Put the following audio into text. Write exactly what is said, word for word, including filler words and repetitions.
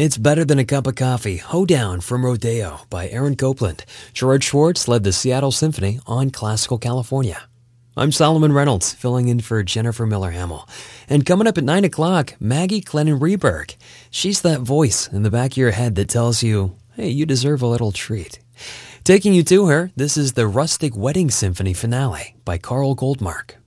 It's Better Than a Cup of Coffee, Hoedown from Rodeo by Aaron Copland. Gerard Schwartz led the Seattle Symphony on Classical California. I'm Solomon Reynolds, filling in for Jennifer Miller-Hamill. And coming up at nine o'clock, Maggie Glennon-Reberg. She's that voice in the back of your head that tells you, hey, you deserve a little treat. Taking you to her, this is the Rustic Wedding Symphony finale by Carl Goldmark.